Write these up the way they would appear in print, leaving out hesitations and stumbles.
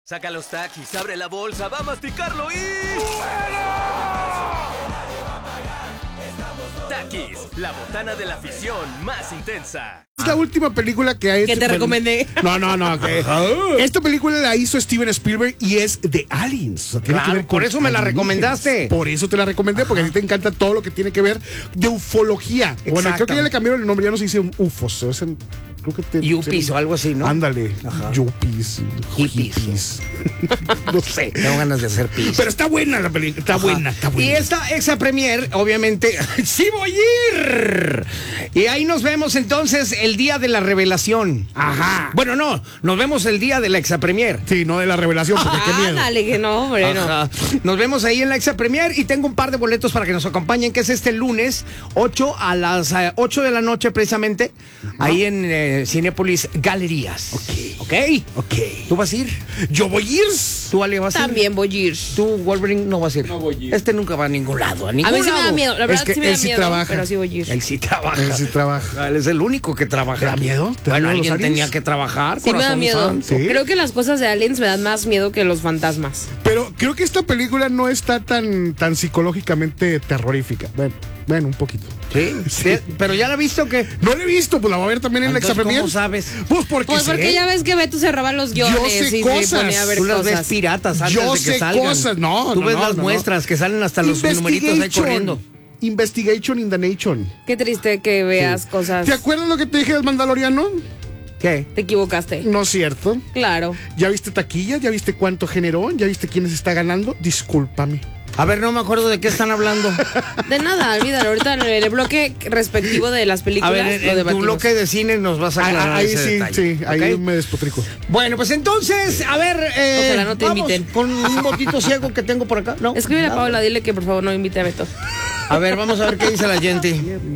Saca los taquis, abre la bolsa, va a masticarlo y... Takis, la botana de la afición más intensa. Es la última película que ha hecho. Que te recomendé. No. Esta película la hizo Steven Spielberg y es de Aliens. O sea, tiene que ver con por eso me la recomendaste. Por eso te la recomendé, porque a ti te encanta todo lo que tiene que ver de ufología. Bueno, creo que ya le cambiaron el nombre, ya no se dice UFOs. Creo que Yuppies o algo así, ¿no? Ándale. Yuppies. Hippies. No sé. Tengo ganas de hacer pis. Pero está buena la película. Está buena. Y esta Exa Premier, obviamente, ¡sí voy a ir! Y ahí nos vemos entonces el día de la revelación. Ajá. Bueno, no, nos vemos el día de la Exa Premier. Sí, no de la revelación, porque qué miedo. Dale, que no, hombre, no. Ajá. Nos vemos ahí en la Exa Premier y tengo un par de boletos para que nos acompañen, que es este lunes, 8 a las 8 de la noche precisamente, ahí en Cinépolis Galerías. Ok. ¿Tú vas a ir? Yo voy a ir. ¿Tú, Ale, vas a ir? También voy a ir. ¿Tú, Wolverine, no vas a ir? No voy a ir. Este nunca va a ningún lado, A mí sí me da miedo, la verdad que sí me da él sí miedo, trabaja. pero sí voy a ir. Él sí trabaja. Él sí trabaja. Él es el único que trabaja. ¿Te da miedo? ¿Te da Bueno, miedo alguien los aliens? tenía que trabajar. Sí me da corazón miedo. santo. ¿Sí? Creo que las cosas de aliens me dan más miedo que los fantasmas. Pero creo que esta película no está tan psicológicamente terrorífica. Bueno, un poquito. ¿Sí? ¿Pero ya la has visto o qué? No la he visto, pues la voy a ver también en la Entonces, Exa Premier. ¿cómo sabes? Pues porque Pues porque sé. ya ves que Beto se roba los guiones sé y cosas. se ponía a ver Tú las ves cosas. piratas antes Yo de que sé salgan. cosas. No, Tú no, ves no, las no, muestras que salen hasta los numeritos ahí corriendo. Investigation in the Nation. Qué triste que veas cosas. ¿Te acuerdas lo que te dije del Mandaloriano? ¿Qué? Te equivocaste. No es cierto. Claro. ¿Ya viste taquilla? ¿Ya viste cuánto generó? ¿Ya viste quiénes está ganando? Discúlpame. A ver, no me acuerdo de qué están hablando. De nada, olvídalo. Ahorita en el bloque respectivo de las A películas ver, lo en tu debatimos. bloque de cine nos vas a aclarar Ahí ese sí, detalle, sí, ahí ¿ok? me despotrico. Bueno, pues entonces, a ver, Ojalá no te vamos inviten. con un botito ciego que tengo por acá. ¿No? Escríbele a Nada. Paola, dile que por favor no invite a Beto. A ver, vamos a ver qué dice la gente.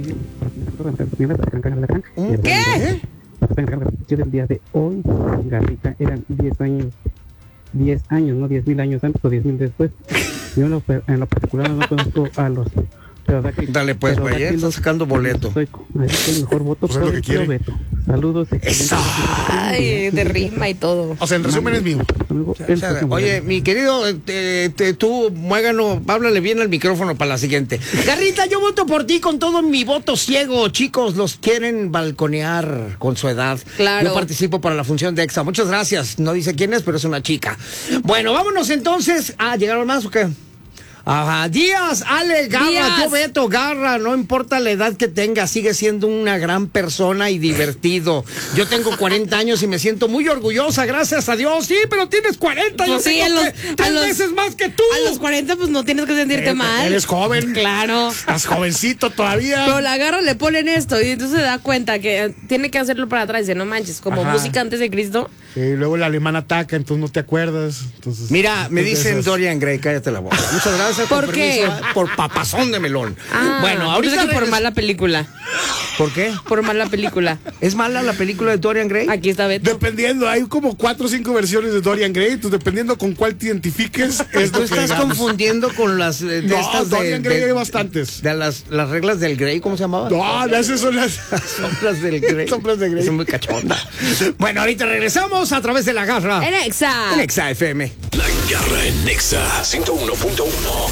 ¿Qué? El día de hoy, Garrita, eran 10 años. 10 años, no 10,000 años antes o 10,000 después. Yo en lo particular no conozco a los Dale pues, güey, está sacando boleto. Así que el mejor voto Pues es lo por que el quiere. tío Beto. Saludos. ¡Eso! Ay, de rima y todo. O sea, en resumen es mío. Amigo, O sea, oye, mi querido, tú, Muégano, háblale bien al micrófono para la siguiente. Garrita, yo voto por ti con todo mi voto ciego. Chicos, los quieren balconear con su edad. Claro. Yo participo para la función de EXA. Muchas gracias. No dice quién es, pero es una chica. Bueno, vámonos entonces. ¿Llegaron más o qué? Ajá, Díaz, Ale, Garra, Díaz. yo Beto, Garra, no importa la edad que tenga, sigue siendo una gran persona y divertido. Yo tengo 40 años y me siento muy orgullosa, gracias a Dios. Sí, pero tienes 40, yo Pues sí, tengo a los- tres a los- veces más que tú. A los 40 pues no tienes que sentirte mal. Eres joven. Claro. Estás jovencito todavía. Pero la Garra le ponen esto y entonces se da cuenta que tiene que hacerlo para atrás. Dice, no manches, como Ajá. música antes de Cristo. Y luego el alemán ataca, entonces no te acuerdas. Entonces, Mira, me es de dicen esas. Dorian Gray, cállate la boca. Muchas gracias. ¿Por con qué? permiso, por papazón de melón. Bueno, ahorita que por mala película. ¿Por qué? Por mala película. ¿Es mala la película de Dorian Gray? Aquí está Beto. Dependiendo, hay como 4 o 5 versiones de Dorian Gray, entonces dependiendo con cuál te identifiques, es Tú lo que estás digamos. confundiendo con las de No, estas Dorian Gray hay bastantes. De las reglas del Gray, ¿cómo se llamaba? No, esas son las Sombras del Grey. Sombras de Grey. Es muy cachonda. Bueno, ahorita regresamos a través de La Garra. En Exa. En Exa FM. La Garra en Nexa 101.1.